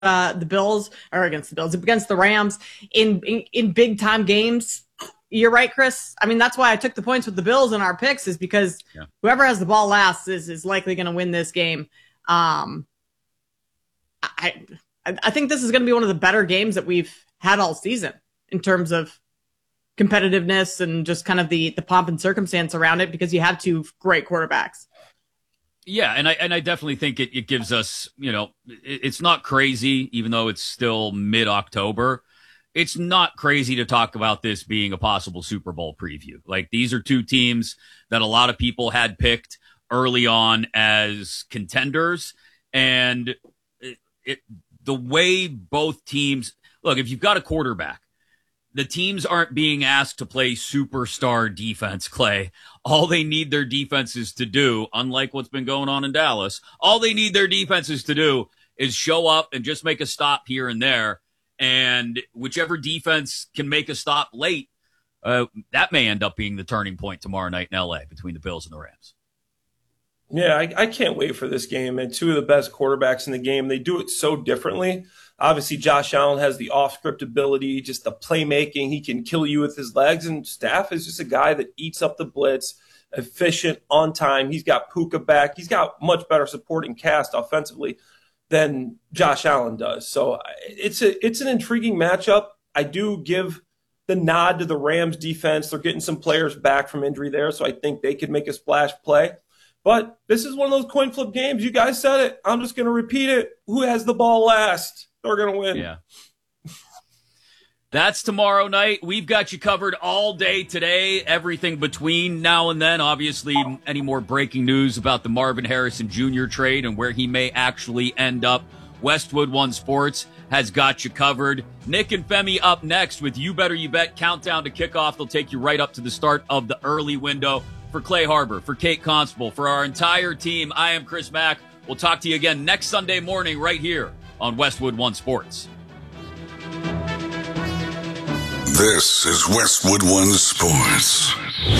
the Bills or against the Rams in big time games. You're right, Chris. I mean, that's why I took the points with the Bills in our picks, is because whoever has the ball last is likely going to win this game. I think this is going to be one of the better games that we've had all season in terms of competitiveness and just kind of the pomp and circumstance around it, because you have two great quarterbacks. Yeah, and I definitely think it gives us, it's not crazy, even though it's still mid-October. It's not crazy to talk about this being a possible Super Bowl preview. Like, these are two teams that a lot of people had picked early on as contenders. And the way both teams look, if you've got a quarterback, the teams aren't being asked to play superstar defense, Clay. All they need their defenses to do, unlike what's been going on in Dallas, all they need their defenses to do is show up and just make a stop here and there. And whichever defense can make a stop late, that may end up being the turning point tomorrow night in L.A. between the Bills and the Rams. Yeah, I can't wait for this game. And two of the best quarterbacks in the game, they do it so differently. Obviously, Josh Allen has the off-script ability, just the playmaking. He can kill you with his legs. And Staff is just a guy that eats up the blitz, efficient, on time. He's got Puka back. He's got much better supporting cast offensively than Josh Allen does. So it's an intriguing matchup. I do give the nod to the Rams defense. They're getting some players back from injury there, so I think they could make a splash play. But this is one of those coin flip games. You guys said it. I'm just going to repeat it. Who has the ball last? They're going to win. Yeah. That's tomorrow night. We've got you covered all day today, everything between now and then. Obviously, any more breaking news about the Marvin Harrison Jr. trade and where he may actually end up, Westwood One Sports has got you covered. Nick and Femi up next with You Better You Bet Countdown to Kickoff. They'll take you right up to the start of the early window. For Clay Harbor, for Kate Constable, for our entire team, I am Chris Mack. We'll talk to you again next Sunday morning right here on Westwood One Sports. This is Westwood One Sports.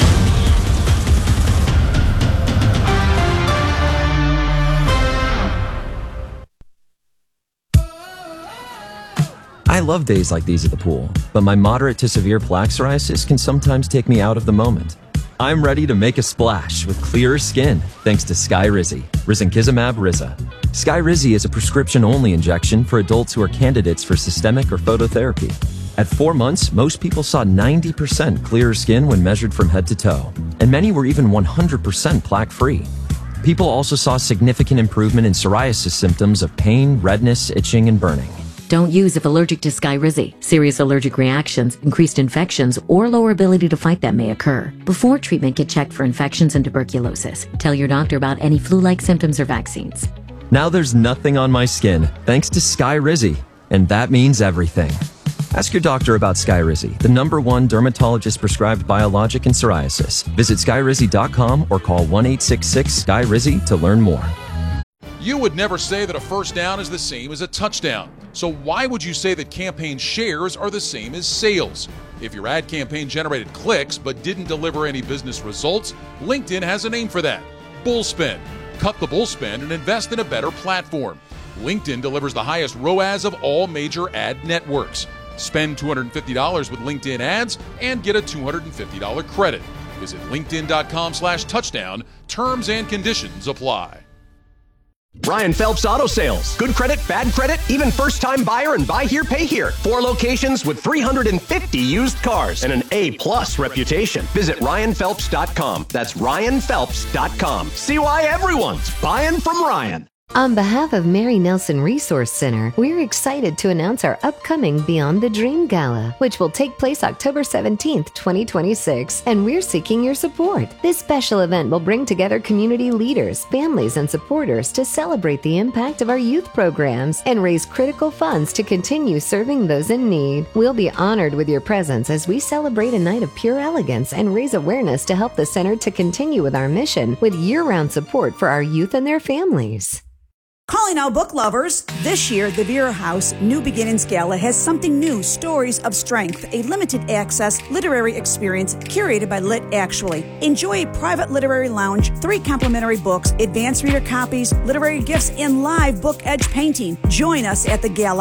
I love days like these at the pool, but my moderate to severe plaque psoriasis can sometimes take me out of the moment. I'm ready to make a splash with clearer skin thanks to Skyrizi, Risankizumab Riza. Skyrizi is a prescription-only injection for adults who are candidates for systemic or phototherapy. At 4 months, most people saw 90% clearer skin when measured from head to toe, and many were even 100% plaque-free. People also saw significant improvement in psoriasis symptoms of pain, redness, itching, and burning. Don't use if allergic to Skyrizi. Serious allergic reactions, increased infections, or lower ability to fight them may occur. Before treatment, get checked for infections and tuberculosis. Tell your doctor about any flu-like symptoms or vaccines. Now there's nothing on my skin thanks to Skyrizi, and that means everything. Ask your doctor about Skyrizi, the #1 dermatologist-prescribed biologic in psoriasis. Visit Skyrizi.com or call 1-866-SKYRIZI to learn more. You would never say that a first down is the same as a touchdown. So why would you say that campaign shares are the same as sales? If your ad campaign generated clicks but didn't deliver any business results, LinkedIn has a name for that: Bullspend. Cut the bullspend and invest in a better platform. LinkedIn delivers the highest ROAS of all major ad networks. Spend $250 with LinkedIn ads and get a $250 credit. Visit linkedin.com/touchdown. Terms and conditions apply. Ryan Phelps Auto Sales. Good credit, bad credit, even first-time buyer and buy here, pay here. 4 locations with 350 used cars and an A+ reputation. Visit RyanPhelps.com. That's RyanPhelps.com. See why everyone's buying from Ryan. On behalf of Mary Nelson Resource Center, we're excited to announce our upcoming Beyond the Dream Gala, which will take place October 17th, 2026, and we're seeking your support. This special event will bring together community leaders, families, and supporters to celebrate the impact of our youth programs and raise critical funds to continue serving those in need. We'll be honored with your presence as we celebrate a night of pure elegance and raise awareness to help the center to continue with our mission with year-round support for our youth and their families. Calling all book lovers. This year, the Vera House New Beginnings Gala has something new, Stories of Strength, a limited access literary experience curated by Lit Actually. Enjoy a private literary lounge, 3 complimentary books, advanced reader copies, literary gifts, and live book edge painting. Join us at the gala